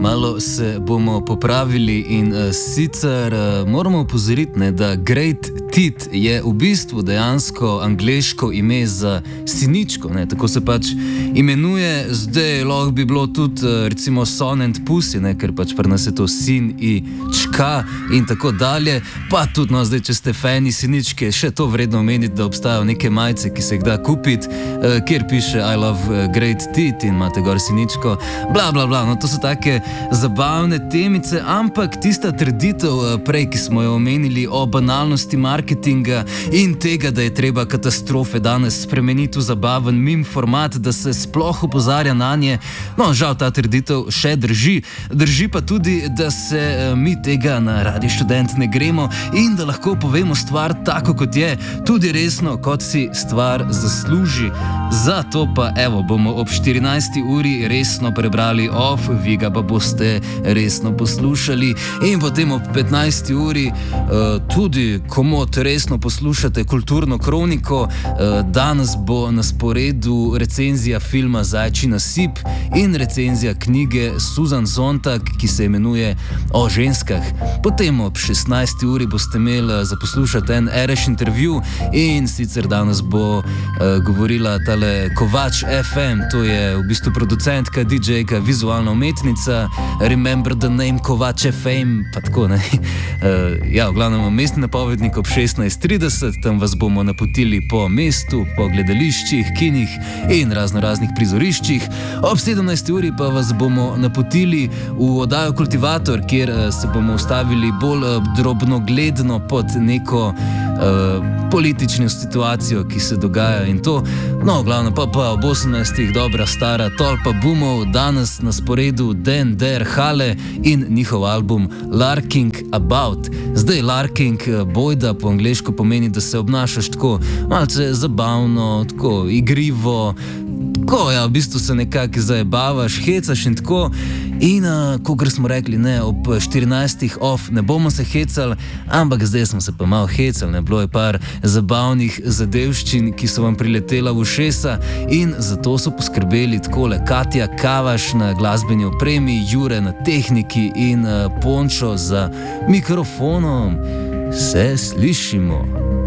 malo se bomo popravili in sicer moramo opozoriti, da Great Tit je v bistvu dejansko angleško ime za siničko, ne? Tako se pač imenuje, zdaj lahko bi bilo tudi recimo Son and Pussy, ne? Ker pač pri nas je to sin in čka in tako dalje, pa tudi no, zdaj, če ste fani siničke, še to vredno omeniti, da obstajajo neke majice, ki se jih da kupiti, kjer piše I love Great Tit in imate gor siničko, bla bla bla, no to so take zabavne temice, ampak tista trditev prej, ki smo jo omenili o banalnosti marketinga in tega, da je treba katastrofe danes spremeniti v zabaven meme format, da se sploh opozarja na nje, no žal ta trditev še drži, drži pa tudi, da se mi tega na Radio Študent ne gremo in da lahko povemo stvar tako, kot je, tudi resno, kot si stvar zasluži. Zato pa evo, bomo ob 14. uri resno prebrali off, vi ga pa boste resno poslušali in potem ob 15. uri tudi komot resno poslušate kulturno kroniko. Danes bo na sporedu recenzija filma Zajčji nasip in recenzija knjige Susan Sontag, ki se imenuje O ženskah. Potem ob 16. uri boste imeli za poslušati en Ereš intervju in sicer danes bo govorila tale Kovač FM, to je v bistvu producentka, DJ-ka, vizualna umetnica, remember the name Kovač FM, pa tako ne. Ja, v glavnem mestni napovednik ob 16:30, tam vas bomo napotili po mestu, po gledališčih, kinih in raznih prizoriščih. Ob 17. uri pa vas bomo napotili v oddajo Kultivator, kjer se bomo ustavili bolj drobnogledno pod neko politično situacijo, ki se dogaja in to. No, glavno pa ob 18. dobra stara tolpa boomov, danes na sporedu Dan Der Hale in njihov album Larking About. Zdaj larking bojda po angleško pomeni, da se obnašaš tako malce zabavno, tako igrivo, tako ja, v bistvu se nekako zajebavaš, hecaš in tako. In kakor smo rekli, ne, ob 14. off ne bomo se hecali, ampak zdaj smo se pa malo hecali, ne, bilo je par zabavnih zadevščin, ki so vam priletela v ušesa in zato so poskrbeli takole Katja Kavaš na glasbeni opremi, Jure na tehniki in Pončo za mikrofonom. Se slišimo.